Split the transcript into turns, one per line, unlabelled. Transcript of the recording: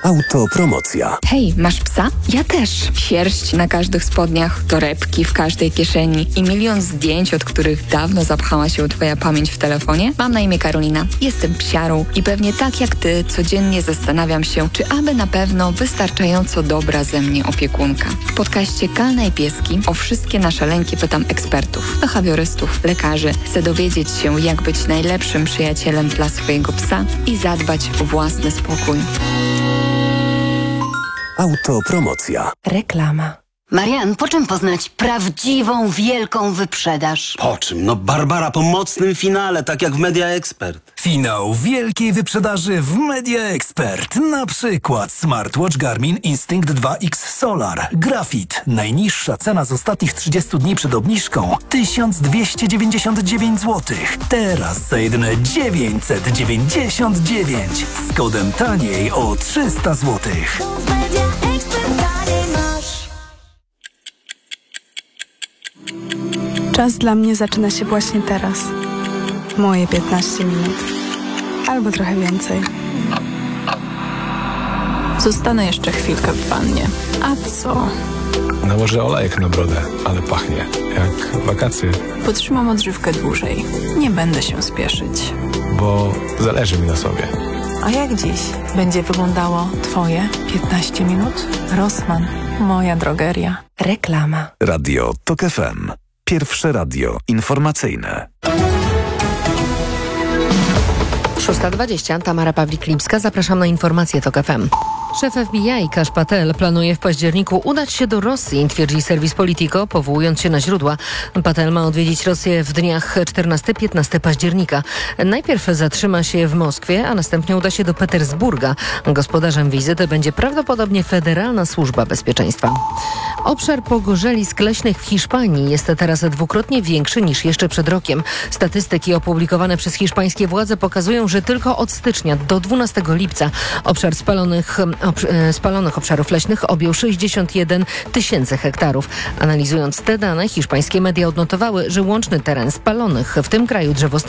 Autopromocja.
Hej, masz psa? Ja też. Sierść na każdych spodniach, torebki w każdej kieszeni i milion zdjęć, od których dawno zapchała się twoja pamięć w telefonie? Mam na imię Karolina. Jestem psiarą i pewnie tak jak ty codziennie zastanawiam się, czy aby na pewno wystarczająco dobra ze mnie opiekunka. W podcaście Kalna i Pieski o wszystkie nasze lęki pytam ekspertów, behawiorystów, lekarzy. Chcę dowiedzieć się, jak być najlepszym przyjacielem dla swojego psa i zadbać o własny spokój.
Autopromocja.
Reklama.
Marian, po czym poznać prawdziwą, wielką wyprzedaż?
Po czym? No Barbara po mocnym finale, tak jak w Media Expert.
Finał wielkiej wyprzedaży w Media Expert. Na przykład smartwatch Garmin Instinct 2X Solar. Grafit. Najniższa cena z ostatnich 30 dni przed obniżką 1299 zł. Teraz za jedyne 999. Z kodem taniej o 300 zł.
Czas dla mnie zaczyna się właśnie teraz. Moje 15 minut. Albo trochę więcej.
Zostanę jeszcze chwilkę w wannie. A co?
Nałożę olejek na brodę, ale pachnie jak wakacje.
Potrzymam odżywkę dłużej. Nie będę się spieszyć.
Bo zależy mi na sobie.
A jak dziś będzie wyglądało Twoje 15 minut? Rossmann, moja drogeria.
Reklama.
Radio TOK FM. Pierwsze radio informacyjne.
6:20. Tamara Pawlik-Lipska. Zapraszam na informacje TOK FM. Szef FBI Kash Patel planuje w październiku udać się do Rosji, twierdzi serwis Politico, powołując się na źródła. Patel ma odwiedzić Rosję w dniach 14-15 października. Najpierw zatrzyma się w Moskwie, a następnie uda się do Petersburga. Gospodarzem wizyty będzie prawdopodobnie Federalna Służba Bezpieczeństwa. Obszar pogorzelisk leśnych w Hiszpanii jest teraz dwukrotnie większy niż jeszcze przed rokiem. Statystyki opublikowane przez hiszpańskie władze pokazują, że tylko od stycznia do 12 lipca obszar spalonych obszarów leśnych objął 61 tysięcy hektarów. Analizując te dane, hiszpańskie media odnotowały, że łączny teren spalonych w tym kraju drzewostanu